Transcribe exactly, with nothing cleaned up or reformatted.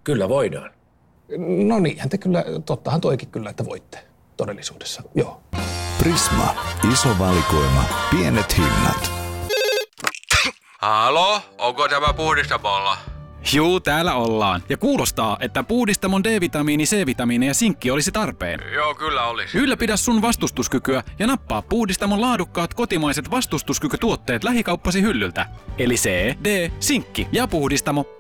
Kyllä voidaan. No niinhän te kyllä, tottahan toikin kyllä, että voitte todellisuudessa, joo. Prisma, iso valikoima, pienet hinnat. Halo, onko tämä Puhdistamolla? Juu, täällä ollaan. Ja kuulostaa, että Puhdistamon D-vitamiini, C-vitamiini ja sinkki olisi tarpeen. Joo, kyllä olisi. Ylläpidä sun vastustuskykyä ja nappaa Puhdistamon laadukkaat kotimaiset vastustuskykytuotteet lähikauppasi hyllyltä. Eli C, D, sinkki ja Puhdistamo.